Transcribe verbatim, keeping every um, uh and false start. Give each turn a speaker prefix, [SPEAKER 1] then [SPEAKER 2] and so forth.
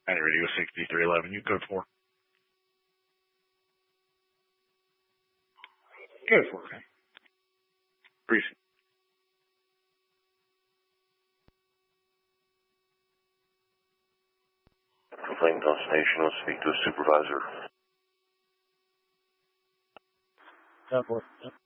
[SPEAKER 1] County Radio sixty-three eleven, you code four. Code four, okay. Precinct.
[SPEAKER 2] Plainton Station will speak to a supervisor.
[SPEAKER 3] Code four.